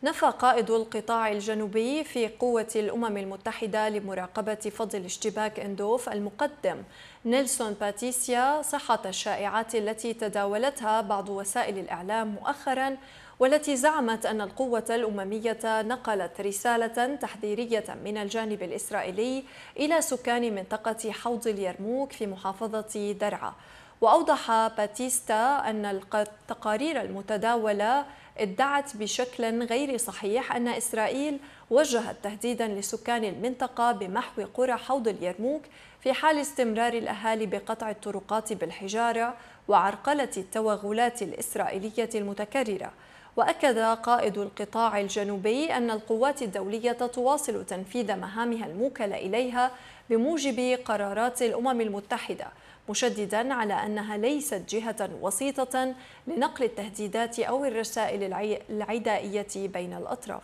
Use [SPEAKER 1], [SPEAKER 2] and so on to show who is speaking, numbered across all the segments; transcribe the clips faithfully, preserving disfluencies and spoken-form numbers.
[SPEAKER 1] نفى قائد القطاع الجنوبي في قوة الأمم المتحدة لمراقبة فض الاشتباك إندوف المقدم نيلسون باتيسيا صحة الشائعات التي تداولتها بعض وسائل الإعلام مؤخرا، والتي زعمت أن القوة الأممية نقلت رسالة تحذيرية من الجانب الإسرائيلي إلى سكان منطقة حوض اليرموك في محافظة درعا. وأوضح باتيستا أن التقارير المتداولة ادعت بشكل غير صحيح أن إسرائيل وجهت تهديدا لسكان المنطقة بمحو قرى حوض اليرموك في حال استمرار الأهالي بقطع الطرقات بالحجارة وعرقلة التوغلات الإسرائيلية المتكررة. وأكد قائد القطاع الجنوبي أن القوات الدولية تواصل تنفيذ مهامها الموكلة إليها بموجب قرارات الأمم المتحدة، مشددا على أنها ليست جهة وسيطة لنقل التهديدات أو الرسائل العدائية بين الأطراف.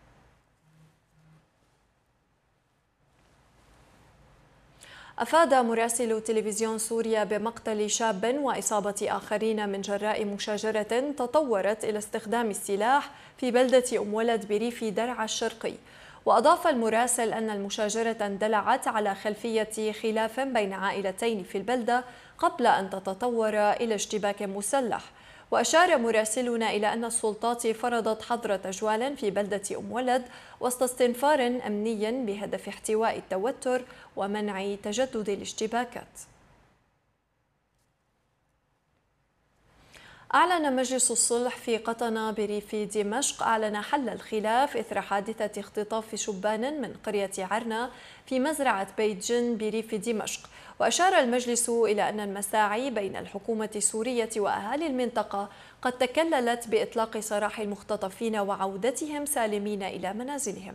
[SPEAKER 1] أفاد مراسل تلفزيون سوريا بمقتل شاب وإصابة آخرين من جراء مشاجرة تطورت إلى استخدام السلاح في بلدة أم ولد بريف درعا الشرقي. وأضاف المراسل أن المشاجرة اندلعت على خلفية خلاف بين عائلتين في البلدة قبل أن تتطور إلى اشتباك مسلح. وأشار مراسلنا إلى أن السلطات فرضت حظر تجوال في بلدة أم ولد وسط استنفار أمني بهدف احتواء التوتر ومنع تجدد الاشتباكات. أعلن مجلس الصلح في قطنة بريف دمشق أعلن حل الخلاف إثر حادثة اختطاف شبان من قرية عرنا في مزرعة بيت جن بريف دمشق. وأشار المجلس إلى أن المساعي بين الحكومة السورية وأهالي المنطقة قد تكللت بإطلاق سراح المختطفين وعودتهم سالمين إلى منازلهم.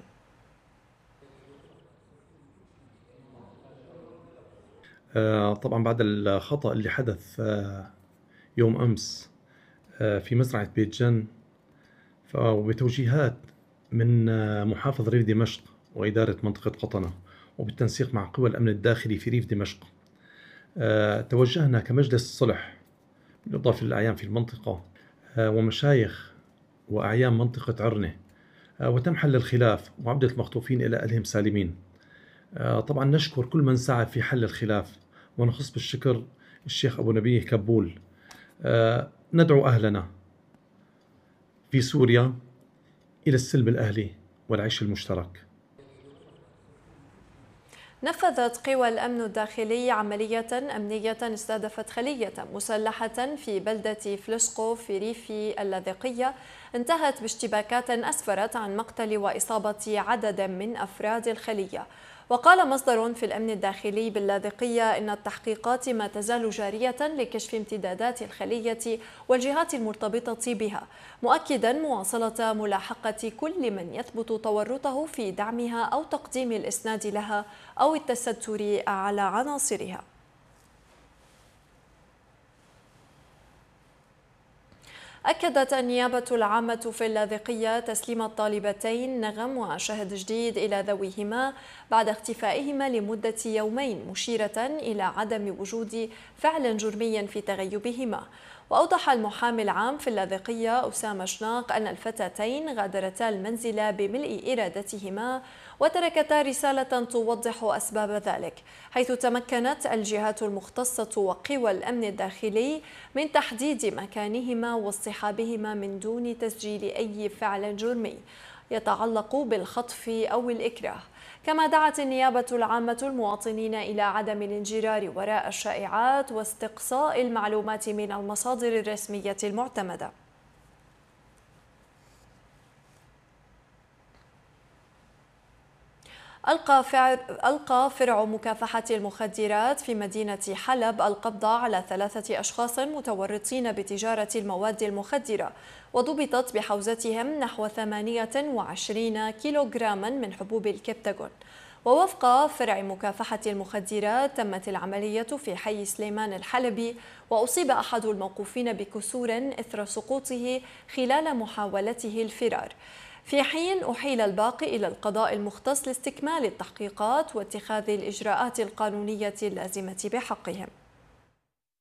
[SPEAKER 2] طبعا بعد الخطأ اللي حدث يوم أمس في مزرعة بيت جن وبتوجيهات من محافظ ريف دمشق وإدارة منطقة قطنة وبالتنسيق مع قوى الأمن الداخلي في ريف دمشق، توجهنا كمجلس الصلح بالإضافة للأعيان في المنطقة ومشايخ وأعيان منطقة عرنة، وتم حل الخلاف وعودة المخطوفين إلى أهلهم سالمين. طبعا نشكر كل من سعى في حل الخلاف، ونخص بالشكر الشيخ أبو نبيه كبول. ندعو أهلنا في سوريا إلى السلم الأهلي والعيش المشترك.
[SPEAKER 1] نفذت قوى الأمن الداخلي عملية أمنية استهدفت خلية مسلحة في بلدة فلسقو في ريف اللاذقية انتهت باشتباكات أسفرت عن مقتل وإصابة عدد من أفراد الخلية. وقال مصدر في الأمن الداخلي باللاذقية إن التحقيقات ما تزال جارية لكشف امتدادات الخلية والجهات المرتبطة بها، مؤكدا مواصلة ملاحقة كل من يثبت تورطه في دعمها أو تقديم الإسناد لها أو التستر على عناصرها. أكدت النيابة العامة في اللاذقية تسليم الطالبتين نغم وشهد جديد إلى ذويهما بعد اختفائهما لمدة يومين، مشيرة إلى عدم وجود فعل جرمي في تغيبهما. وأوضح المحامي العام في اللاذقية أسامة شناق أن الفتاتين غادرتا المنزل بملء إرادتهما وتركتا رسالة توضح أسباب ذلك، حيث تمكنت الجهات المختصة وقوى الأمن الداخلي من تحديد مكانهما واصطحابهما من دون تسجيل أي فعل جرمي يتعلق بالخطف أو الإكراه. كما دعت النيابة العامة المواطنين إلى عدم الانجرار وراء الشائعات واستقصاء المعلومات من المصادر الرسمية المعتمدة. ألقى, ألقى فرع مكافحة المخدرات في مدينة حلب القبض على ثلاثة أشخاص متورطين بتجارة المواد المخدرة، وضبطت بحوزتهم نحو ثمانية وعشرين كيلوغراما من حبوب الكبتاغون. ووفق فرع مكافحة المخدرات تمت العملية في حي سليمان الحلبي، وأصيب أحد الموقوفين بكسور إثر سقوطه خلال محاولته الفرار، في حين أحيل الباقي إلى القضاء المختص لاستكمال التحقيقات واتخاذ الإجراءات القانونية اللازمة بحقهم.